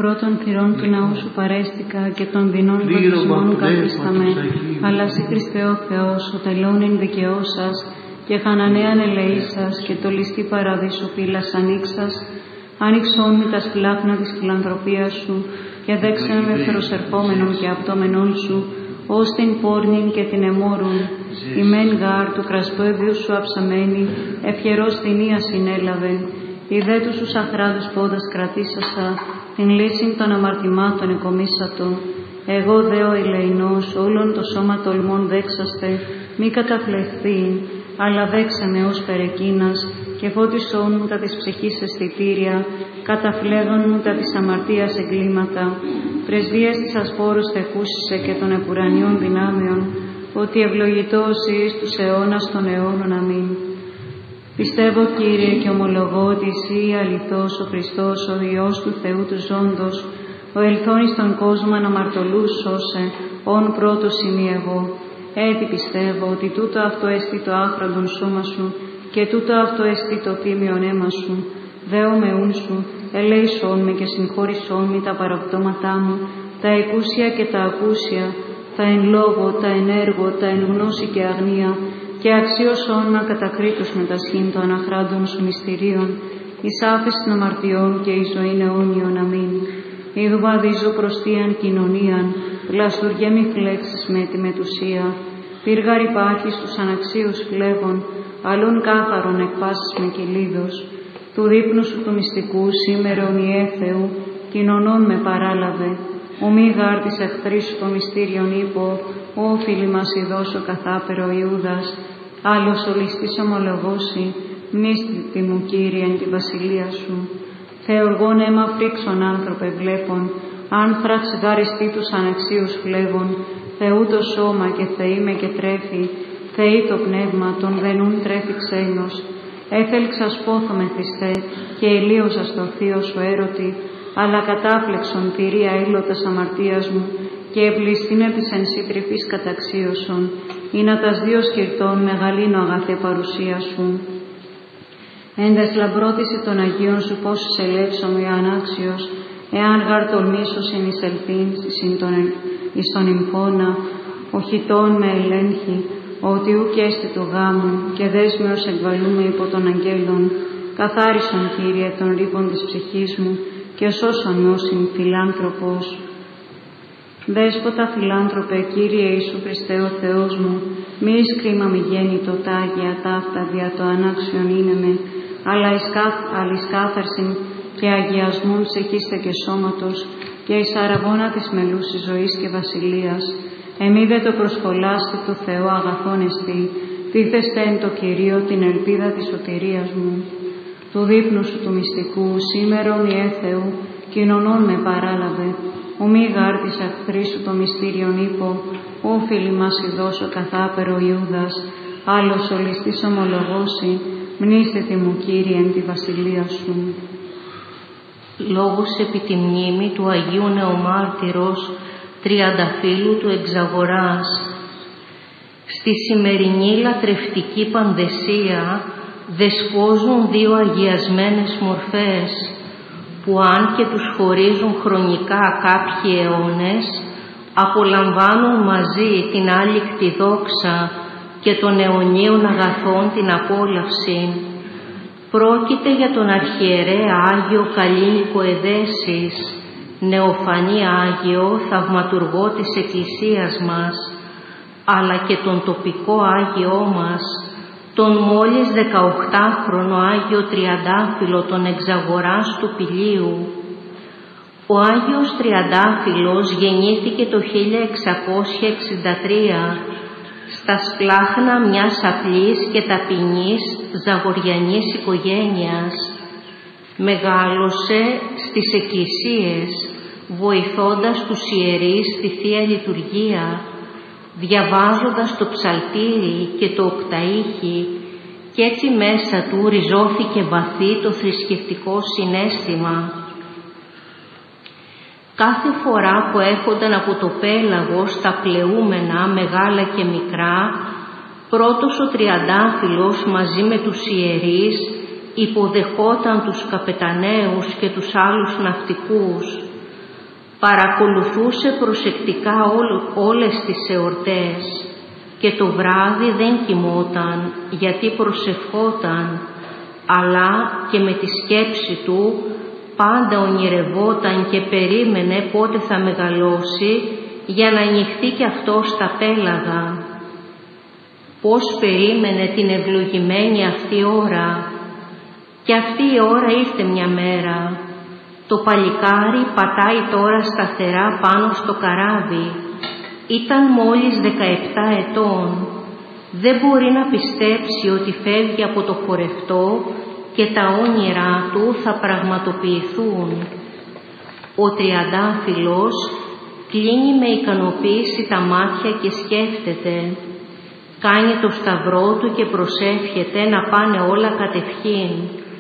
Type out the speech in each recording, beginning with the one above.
πρώτων θυρών του ναού σου παρέστηκα και των δεινών βαπτισμών καθίσταμε. Αλλά σύ Χριστέ ο Θεός, ο τελών εν δικαιώσας και χανανέαν ελεήσας και το ληστή παραδείσου πύλας ανοίξας, άνοιξόν με τα σπλάχνα της φιλανθρωπίας σου και δέξαν με φεροσερχόμενον και απτόμενον σου, ως την πόρνην και την εμόρουν. Η μεν γάρ του κρασπέδιου σου αψαμένη, ευχερός θηνία συνέλαβε. Οι δε τους αχράδους πόδας κρατήσασα, την λύσιν των αμαρτημάτων εκομίσατο. Εγώ δε ο ελεηνός, όλον το σώμα τολμών δέξαστε, μη καταφλεχθήν, αλλά δέξαμε ως περεκίνας, και φώτισόν μου τα της ψυχής αισθητήρια, καταφλέγον μου τα της αμαρτίας εγκλήματα, πρεσβείες της ασπόρους θεκούσισε και των επουρανίων δυνάμεων, ότι ευλογητός εις τους αιώνας των αιώνων. Αμήν. Πιστεύω, Κύριε, και ομολογώ ότι εσύ αληθώς ο Χριστός, ο Υιός του Θεού του ζώντος, ο ελθόν εις τον κόσμο αναμαρτωλούς σώσε, όν πρώτος ημί εγώ. Έτσι πιστεύω ότι τούτο αυτό εστί το άχραντον σώμα σου και τούτο αυτό εστί το τίμιον αίμα σου. Δέομαι σου, ελέησόν με και συγχώρησόν με τα παραπτώματά μου, τα εκούσια και τα ακούσια, τα εν λόγω, τα εν έργο, τα εν γνώση και αγνία, και αξίωσόν να κατακρίτως με τα σχήν των αχράντων σου μυστηρίων, εις άφης των αμαρτιών και εις ζωήν αιώνιον. Αμήν. Ιδου βαδίζω προς τίαν κοινωνίαν, λαστουργέ μη φλέξεις με τη μετουσία. Πύργαρ υπάρχει στους αναξίους φλέβων, αλλόν κάθαρον εκπάσεις με κυλίδος. Του δείπνου σου του μυστικού σήμερον Ιε Θεού, κοινωνών με παράλαβε. Ο μη γάρ της εχθρής σου το μυστήριον ύπο, όφιλη μας ειδώσω καθάπερο Ιούδας. Άλλος ο ληστής ομολογώσει, μνήστη μου Κύριε εν τη βασιλεία σου. Θεοργών αίμα φρίξον άνθρωπε βλέπων, άνθραξ γαριστή τους αναξίους φλέβων, Θεού το σώμα και Θεή με και τρέφει, Θεή το πνεύμα των δενούν τρέφει ξένος. Έθελξας πόθο με Χριστέ και ηλίωσα στο θείο σου έρωτη, αλλά κατάφλεξον θηρία ήλωτας αμαρτίας μου και επληστήν επί εν σύ τρυφής καταξίωσον, ή να τας δύο σκυρτών μεγαλύνω αγαθέ παρουσία σου. Έντας λαμπρότηση των Αγίων σου πόσους ελεύσομαι ανάξιος, εάν γάρ τολμήσω συνεισελθήν εις τον ημφώνα, ο χιτών με ελέγχει, ότι ουκ έστι του γάμου και δέσμεως εκβαλούμε υπό των αγγέλων. Καθάρισον, Κύριε, των ρήπων της ψυχής μου και σώσον με ως φιλάνθρωπος. Δέσποτα φιλάνθρωπε, Κύριε Ιησού Χριστέ ο Θεός μου, μη εις κρίμα μη γέννητο τ' Άγια ταύτα δια το ανάξιον είναι με, αλλά εις κάθαρσιν και αγιασμούν ψυχήστε και σώματος και εις αραβώνα της μελούσης ζωής και βασιλείας. Εμεί δε το προσχολάστε του Θεού αγαθόν εστί, τίθεστε εν το Κυρίο την ελπίδα της σωτηρίας μου. Του δείπνου σου του μυστικού, σήμερον Ιε Θεού, κοινωνών με παράλαβε. Ο μη γάρ της αχθρής σου το μυστήριον ύπο, όφιλη μας ειδώσω καθάπερο Ιούδας, άλλος ο ληστής ομολογώσει, μνήσθητη μου Κύριε εν τη βασιλεία σου. Λόγος επί τη μνήμη του Αγίου Νεομάρτυρος Τριανταφύλου του Εξαγοράς. Στη σημερινή λατρευτική πανδεσία δεσπόζουν δύο αγιασμένες μορφές, που αν και τους χωρίζουν χρονικά κάποιοι αιώνες, απολαμβάνουν μαζί την άλικτη δόξα και των αιωνίων αγαθών την απόλαυση. Πρόκειται για τον αρχιερέα Άγιο Καλλίνικο Εδέσης, νεοφανή Άγιο, θαυματουργό της Εκκλησίας μας, αλλά και τον τοπικό Άγιό μας, τον μόλις 18χρονο Άγιο Τριαντάφυλλο των Εξαγοράς του Πηλίου. Ο Άγιος Τριαντάφυλλος γεννήθηκε το 1663 στα σπλάχνα μιας απλής και ταπεινής ζαγοριανής οικογένειας. Μεγάλωσε στις εκκλησίες, βοηθώντας τους ιερείς στη Θεία Λειτουργία, διαβάζοντας το ψαλτήρι και το οκταήχη, κι έτσι μέσα του ριζώθηκε βαθύ το θρησκευτικό συναίσθημα. Κάθε φορά που έρχονταν από το πέλαγο στα πλεούμενα μεγάλα και μικρά, πρώτος ο Τριαντάφυλλος μαζί με τους ιερείς υποδεχόταν τους καπεταναίους και τους άλλους ναυτικούς. Παρακολουθούσε προσεκτικά όλες τις εορτές και το βράδυ δεν κοιμόταν γιατί προσευχόταν, αλλά και με τη σκέψη του πάντα ονειρευόταν και περίμενε πότε θα μεγαλώσει για να ανοιχτεί κι αυτό στα πέλαγα. Πώς περίμενε την ευλογημένη αυτή ώρα. Και αυτή η ώρα ήρθε μια μέρα. Το παλικάρι πατάει τώρα σταθερά πάνω στο καράβι. Ήταν μόλις 17 ετών. Δεν μπορεί να πιστέψει ότι φεύγει από το χορευτό και τα όνειρά του θα πραγματοποιηθούν. Ο τριαντάφυλλος κλείνει με ικανοποίηση τα μάτια και σκέφτεται. Κάνει το σταυρό του και προσεύχεται να πάνε όλα κατευχήν.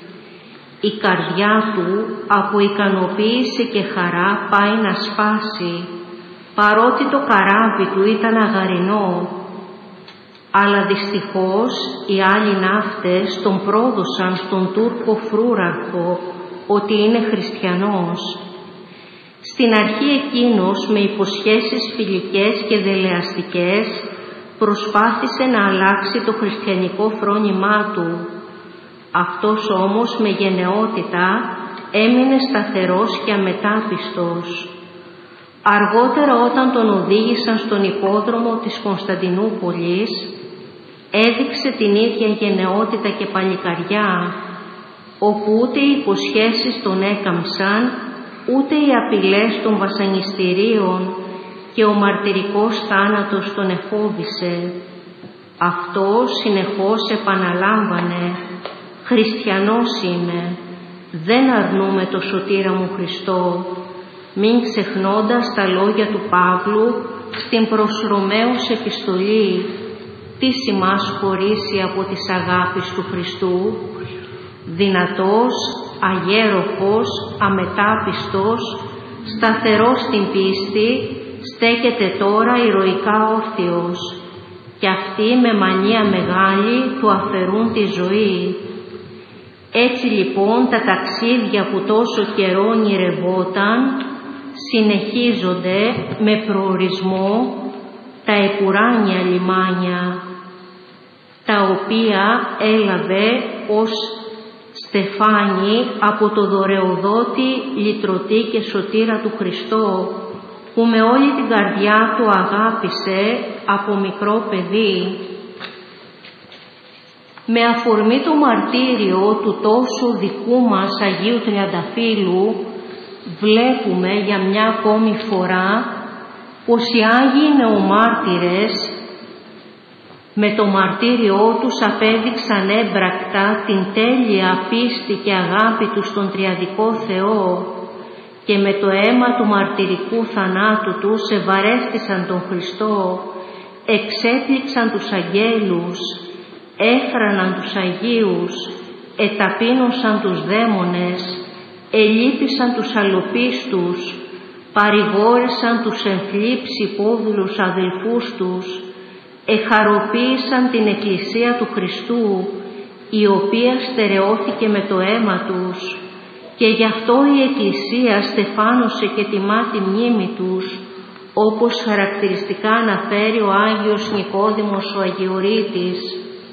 Η καρδιά του από ικανοποίηση και χαρά πάει να σπάσει, παρότι το καράβι του ήταν αγαρινό. Αλλά δυστυχώς οι άλλοι ναύτες τον πρόδωσαν στον Τούρκο φρούραρχο ότι είναι χριστιανός. Στην αρχή εκείνος με υποσχέσεις φιλικές και δελεαστικές προσπάθησε να αλλάξει το χριστιανικό φρόνημά του. Αυτός όμως με γενναιότητα έμεινε σταθερός και αμετάπιστος. Αργότερα όταν τον οδήγησαν στον υπόδρομο της Κωνσταντινούπολης, έδειξε την ίδια γενναιότητα και παλικαριά, όπου ούτε οι υποσχέσεις τον έκαμψαν, ούτε οι απειλές των βασανιστηρίων και ο μαρτυρικός θάνατος τον εφόβησε. Αυτό συνεχώς επαναλάμβανε «Χριστιανός είμαι, δεν αρνούμε το σωτήρα μου Χριστό», μην ξεχνώντας τα λόγια του Παύλου στην προς Ρωμαίους επιστολή, τι σημάς χωρίσει από τις αγάπης του Χριστού, δυνατός, αγέροχος, αμετάπιστος, σταθερός στην πίστη, στέκεται τώρα ηρωικά όρθιος, και αυτοί με μανία μεγάλη του αφαιρούν τη ζωή. Έτσι λοιπόν τα ταξίδια που τόσο καιρό ονειρευόταν συνεχίζονται με προορισμό τα επουράνια λιμάνια, τα οποία έλαβε ως στεφάνι από το δωρεοδότη, λυτρωτή και σωτήρα του Χριστό, που με όλη την καρδιά του αγάπησε από μικρό παιδί. Με αφορμή το μαρτύριο του τόσου δικού μας Αγίου Τριανταφύλλου, βλέπουμε για μια ακόμη φορά πως οι Άγιοι Νεομάρτυρες με το μαρτύριό τους απέδειξαν έμπρακτα την τέλεια πίστη και αγάπη τους στον Τριαδικό Θεό και με το αίμα του μαρτυρικού θανάτου τους ευαρέστησαν τον Χριστό, εξέπληξαν τους αγγέλους, έφραναν τους Αγίους, εταπείνωσαν τους δαίμονες, ελείπησαν τους αλλοπίστους, παρηγόρησαν τους εμφλίψ υπόδουλους αδελφούς τους, εχαροποίησαν την Εκκλησία του Χριστού, η οποία στερεώθηκε με το αίμα τους, και γι' αυτό η Εκκλησία στεφάνωσε και τιμά τη μνήμη τους, όπως χαρακτηριστικά αναφέρει ο Άγιος Νικόδημος ο Αγιορείτης.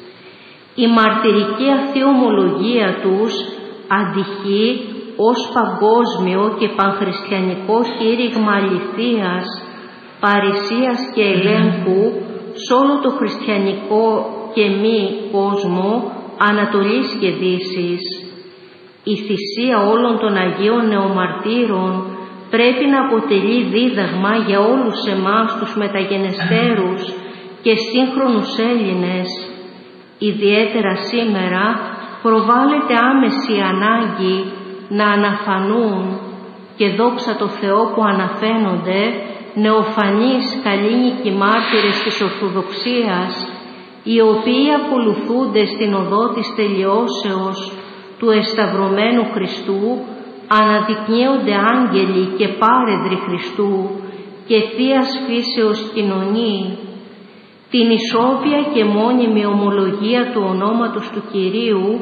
Η μαρτυρική αυτή ομολογία τους αντυχεί ως παγκόσμιο και πανχριστιανικό κήρυγμα αληθείας, παρησίας και ελέγχου σ' όλο το χριστιανικό και μη κόσμο Ανατολής και Δύσης. Η θυσία όλων των Αγίων Νεομαρτύρων πρέπει να αποτελεί δίδαγμα για όλους εμάς τους μεταγενεστέρους και σύγχρονους Έλληνες. Ιδιαίτερα σήμερα προβάλλεται άμεση ανάγκη να αναφανούν, και δόξα τω Θεώ που αναφαίνονται, νεοφανείς καλήνικοι μάρτυρες της Ορθοδοξίας, οι οποίοι ακολουθούνται στην οδό της τελειώσεως του εσταυρωμένου Χριστού, αναδεικνύονται άγγελοι και πάρεδροι Χριστού και θείας φύσεως κοινωνοί. Την ισόβια και μόνιμη ομολογία του ονόματος του Κυρίου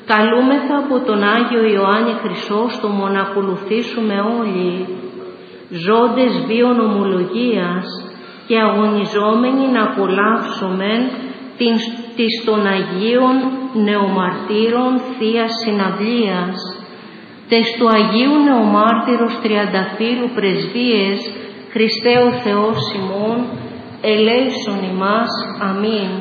καλούμεθα από τον Άγιο Ιωάννη Χρυσόστομο να ακολουθήσουμε όλοι. ζώντες βίων ομολογίας και αγωνιζόμενοι να απολαύσομεν της των Αγίων Νεομαρτύρων Θείας Συναυλίας, τες του Αγίου Νεομάρτυρος Τριανταφύλου Πρεσβείες, Χριστέ ο Θεός ημών, ελέησον ημάς. Αμήν.